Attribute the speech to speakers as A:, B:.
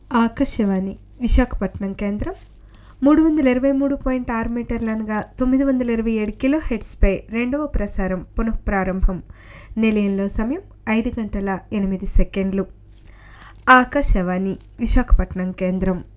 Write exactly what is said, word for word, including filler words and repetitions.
A: ఆకాశవాణి విశాఖపట్నం కేంద్రం మూడు వందల ఇరవై మూడు పాయింట్ ఆరు మీటర్లనగా తొమ్మిది వందల ఇరవై ఏడు కిలో హెడ్స్పై రెండవ ప్రసారం పునఃప్రారంభం. నిలయంలో సమయం ఐదు గంటల ఎనిమిది సెకండ్లు. ఆకాశవాణి విశాఖపట్నం కేంద్రం.